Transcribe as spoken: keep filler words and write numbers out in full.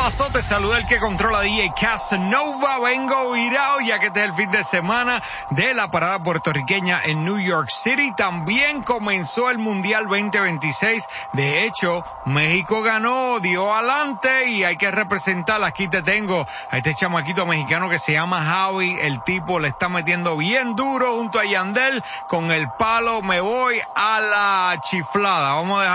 pasó? Te saluda el que controla D J Casanova. Vengo virado ya que este es el fin de semana de la parada puertorriqueña en New York City. También comenzó el Mundial veinte veintiséis. De hecho, México ganó, dio adelante y hay que representar. Aquí te tengo a este chamaquito mexicano que se llama Javi. El tipo le está metiendo bien duro junto a Yandel con el palo. Me voy a la chiflada. Vamos a dejar